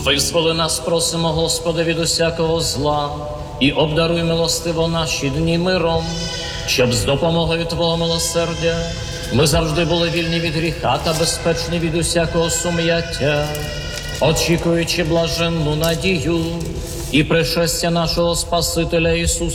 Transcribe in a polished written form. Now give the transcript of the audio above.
Визволи нас, просимо, Господи, від усякого зла, і обдаруй милостиво наші дні миром, щоб з допомогою Твого милосердя ми завжди були вільні від гріха та безпечні від усякого сум'яття, очікуючи блаженну надію і пришестя нашого Спасителя Ісуса